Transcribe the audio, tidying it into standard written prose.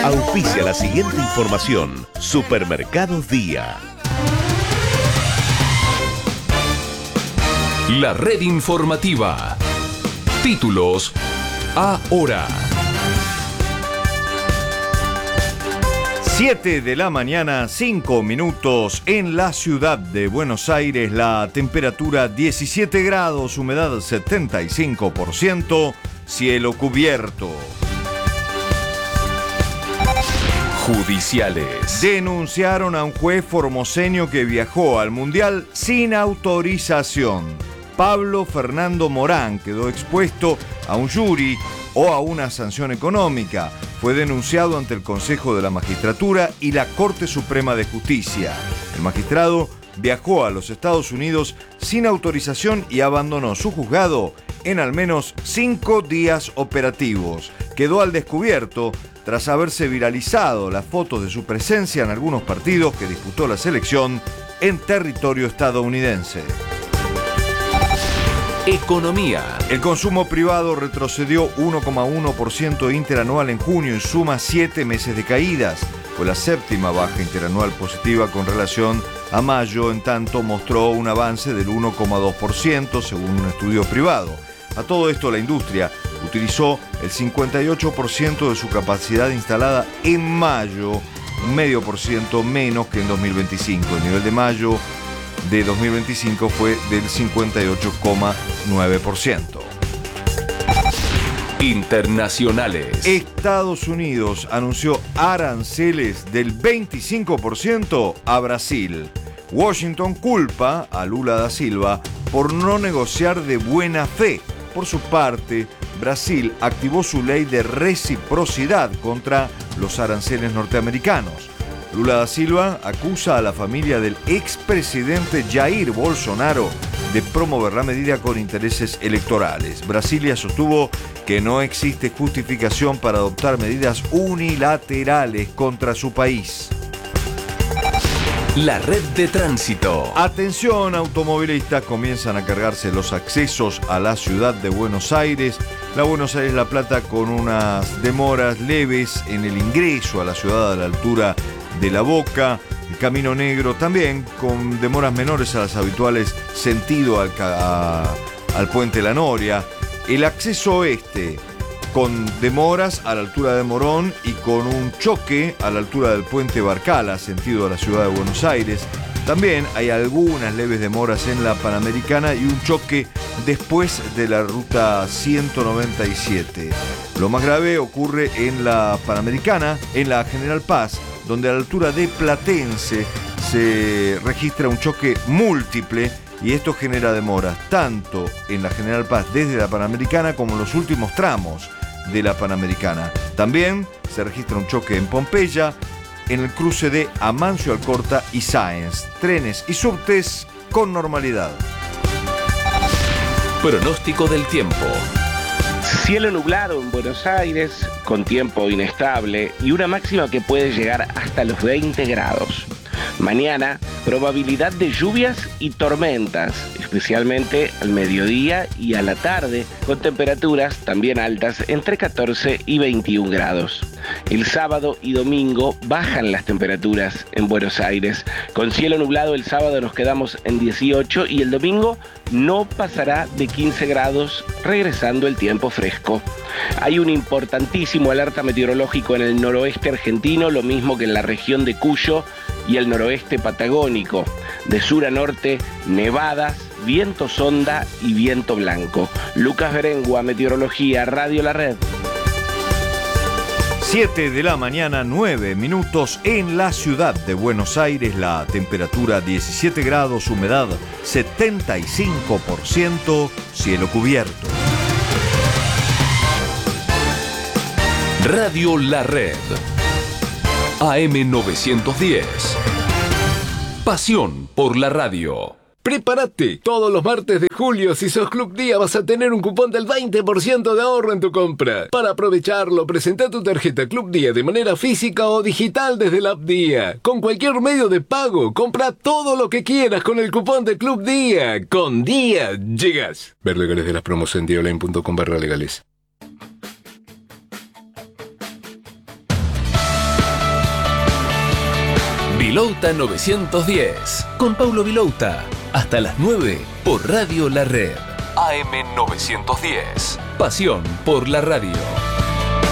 Auspicia la siguiente información. Supermercados Día. La red informativa. Títulos ahora. 7 de la mañana, 5 minutos en la ciudad de Buenos Aires. La temperatura 17 grados, humedad 75%, cielo cubierto. Judiciales. Denunciaron a un juez formoseño que viajó al Mundial sin autorización. Pablo Fernando Morán quedó expuesto a un jury o a una sanción económica. Fue denunciado ante el Consejo de la Magistratura y la Corte Suprema de Justicia. El magistrado viajó a los Estados Unidos sin autorización y abandonó su juzgado en al menos 5 días operativos. Quedó al descubierto tras haberse viralizado las fotos de su presencia en algunos partidos que disputó la selección en territorio estadounidense. Economía. El consumo privado retrocedió 1,1% interanual en junio y suma 7 meses de caídas. Fue la séptima baja interanual positiva con relación a mayo, en tanto mostró un avance del 1,2% según un estudio privado. A todo esto, la industria utilizó el 58% de su capacidad instalada en mayo, un 0,5% menos que en 2025. El nivel de mayo de 2025 fue del 58,9%. Internacionales. Estados Unidos anunció aranceles del 25% a Brasil. Washington culpa a Lula da Silva por no negociar de buena fe. Por su parte, Brasil activó su ley de reciprocidad contra los aranceles norteamericanos. Lula da Silva acusa a la familia del expresidente Jair Bolsonaro de promover la medida con intereses electorales. Brasilia sostuvo que no existe justificación para adoptar medidas unilaterales contra su país. La red de tránsito. Atención, automovilistas, comienzan a cargarse los accesos a la ciudad de Buenos Aires. La Buenos Aires-La Plata con unas demoras leves en el ingreso a la ciudad a la altura de La Boca. El Camino Negro también con demoras menores a las habituales sentido al puente La Noria. El acceso oeste con demoras a la altura de Morón y con un choque a la altura del puente Barcala, sentido a la ciudad de Buenos Aires. También hay algunas leves demoras en la Panamericana y un choque después de la ruta 197. Lo más grave ocurre en la Panamericana, en la General Paz, donde a la altura de Platense se registra un choque múltiple y esto genera demoras tanto en la General Paz desde la Panamericana como en los últimos tramos de la Panamericana. También se registra un choque en Pompeya, en el cruce de Amancio Alcorta y Sáenz. Trenes y subtes con normalidad. Pronóstico del tiempo. Cielo nublado en Buenos Aires, con tiempo inestable y una máxima que puede llegar hasta los 20 grados. Mañana, probabilidad de lluvias y tormentas, especialmente al mediodía y a la tarde, con temperaturas también altas entre 14 y 21 grados. El sábado y domingo bajan las temperaturas en Buenos Aires. Con cielo nublado el sábado nos quedamos en 18 y el domingo no pasará de 15 grados, regresando el tiempo fresco. Hay un importantísimo alerta meteorológico en el noroeste argentino, lo mismo que en la región de Cuyo y el noroeste patagónico. De sur a norte, nevadas, viento sonda y viento blanco. Lucas Berengua, Meteorología, Radio La Red. 7 de la mañana, 9 minutos en la ciudad de Buenos Aires. La temperatura 17 grados, humedad 75%, cielo cubierto. Radio La Red. AM 910. Pasión por la radio. Prepárate, todos los martes de julio, si sos Club Día, vas a tener un cupón del 20% de ahorro en tu compra. Para aprovecharlo, presenta tu tarjeta Club Día de manera física o digital desde la app Día. Con cualquier medio de pago, compra todo lo que quieras con el cupón de Club Día. Con Día llegas. Ver legales de las promos en diaonline.com/legales. Vilouta 910. Con Paulo Vilouta. Hasta las 9 por Radio La Red. AM 910. Pasión por la radio.